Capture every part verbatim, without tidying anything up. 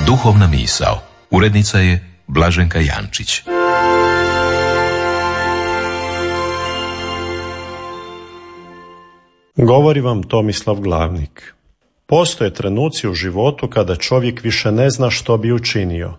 Duhovna misao. Urednica je Blaženka Jančić. Govori vam Tomislav Glavnik. Postoje trenuci u životu kada čovjek više ne zna što bi učinio.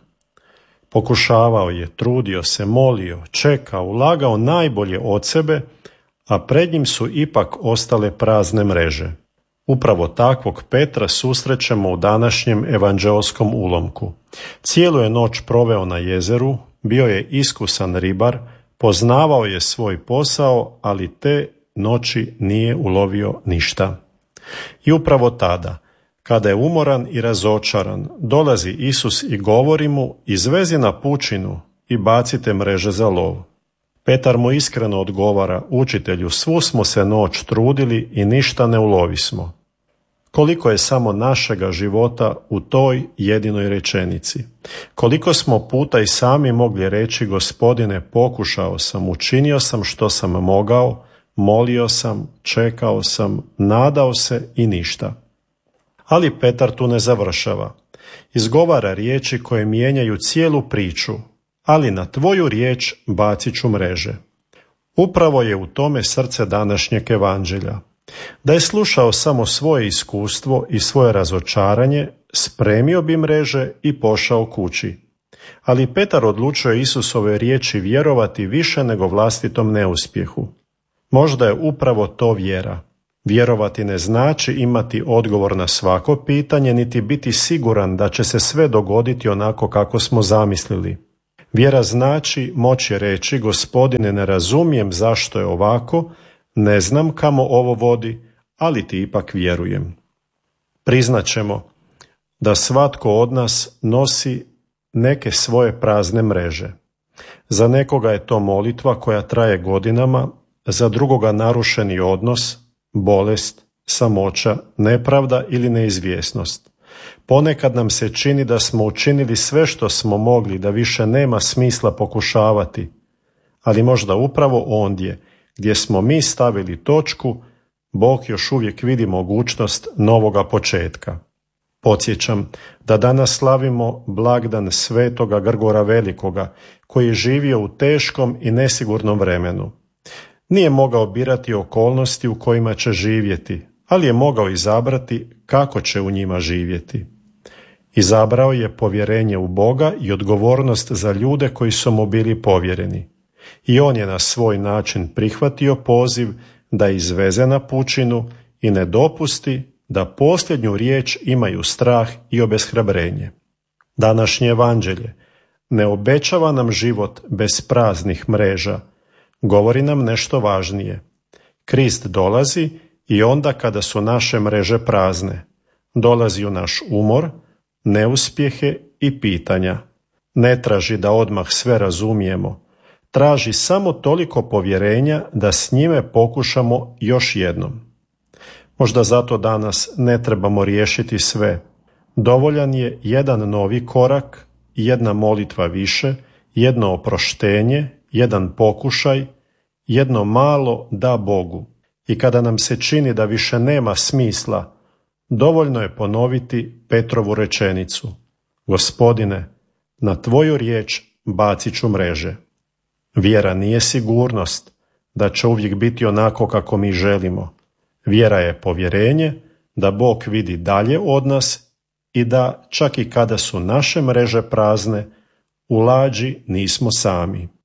Pokušavao je, trudio se, molio, čekao, ulagao najbolje od sebe, a pred njim su ipak ostale prazne mreže. Upravo takvog Petra susrećemo u današnjem evanđeoskom ulomku. Cijelu je noć proveo na jezeru, bio je iskusan ribar, poznavao je svoj posao, ali te noći nije ulovio ništa. I upravo tada, kada je umoran i razočaran, dolazi Isus i govori mu: izvezi na pučinu i bacite mreže za lov. Petar mu iskreno odgovara: učitelju, svu smo se noć trudili i ništa ne ulovismo. Koliko je samo našega života u toj jedinoj rečenici. Koliko smo puta i sami mogli reći: Gospodine, pokušao sam, učinio sam što sam mogao, molio sam, čekao sam, nadao se i ništa. Ali Petar tu ne završava. Izgovara riječi koje mijenjaju cijelu priču: ali na tvoju riječ bacit ću mreže. Upravo je u tome srce današnjeg evanđelja. Da je slušao samo svoje iskustvo i svoje razočaranje, spremio bi mreže i pošao kući. Ali Petar odlučuje Isusove riječi vjerovati više nego vlastitom neuspjehu. Možda je upravo to vjera. Vjerovati ne znači imati odgovor na svako pitanje, niti biti siguran da će se sve dogoditi onako kako smo zamislili. Vjera znači moći reći: Gospodine, ne razumijem zašto je ovako, ne znam kamo ovo vodi, ali ti ipak vjerujem. Priznaćemo da svatko od nas nosi neke svoje prazne mreže. Za nekoga je to molitva koja traje godinama, za drugoga narušeni odnos, bolest, samoća, nepravda ili neizvjesnost. Ponekad nam se čini da smo učinili sve što smo mogli, da više nema smisla pokušavati, ali možda upravo ondje gdje smo mi stavili točku, Bog još uvijek vidi mogućnost novoga početka. Podsjećam da danas slavimo blagdan svetoga Grgora Velikoga, koji je živio u teškom i nesigurnom vremenu. Nije mogao birati okolnosti u kojima će živjeti, ali je mogao izabrati kako će u njima živjeti. Izabrao je povjerenje u Boga i odgovornost za ljude koji su mu bili povjereni. I on je na svoj način prihvatio poziv da izveze na pučinu i ne dopusti da posljednju riječ imaju strah i obeshrabrenje. Današnje evanđelje ne obećava nam život bez praznih mreža, govori nam nešto važnije. Krist dolazi i onda kada su naše mreže prazne. Dolazi u naš umor, neuspjehe i pitanja. Ne traži da odmah sve razumijemo, traži samo toliko povjerenja da s njime pokušamo još jednom. Možda zato danas ne trebamo riješiti sve. Dovoljan je jedan novi korak, jedna molitva više, jedno oproštenje, jedan pokušaj, jedno malo da Bogu. I kada nam se čini da više nema smisla, dovoljno je ponoviti Petrovu rečenicu: Gospodine, na tvoju riječ bacit ću mreže. Vjera nije sigurnost da će uvijek biti onako kako mi želimo. Vjera je povjerenje da Bog vidi dalje od nas i da čak i kada su naše mreže prazne, u lađi nismo sami.